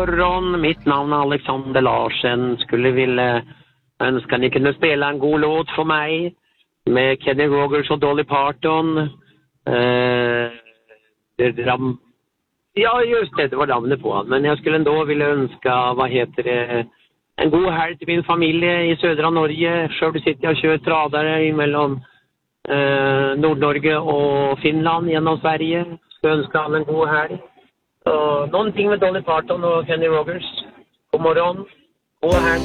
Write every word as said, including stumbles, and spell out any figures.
morgon, mitt namn är Alexander Larsen. Skulle vilja önska ni kunde spela en god låt för mig med Kenny Rogers och Dolly Parton. Eh, det dram... Ja, just det, det var namnet på han. Men jag skulle ändå vilja önska, vad heter det, en god helg till min familj i södra Norge. Själv sitter jag och kör tradare mellan eh, Nordnorge och Finland genom Sverige. Så önskar han en god helg. Uh, någonting med Dolly Parton och Kenny Rogers. God morgon. God helg.